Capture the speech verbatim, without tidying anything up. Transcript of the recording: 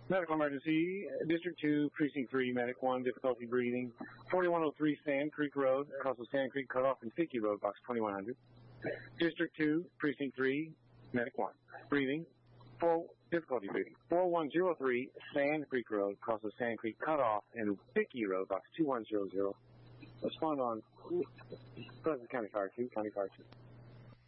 Medical emergency, District two, Precinct three, Medic one, difficulty breathing. forty-one oh three Sand Creek Road, across the Sand Creek Cutoff and Fickey Road, box twenty-one hundred. District two, Precinct three, Medic one, breathing. Four, difficulty breathing. four one oh three Sand Creek Road, across the Sand Creek Cutoff and Fickey Road, box two one zero zero. Respond on Pleasant County Fire two, County Fire two.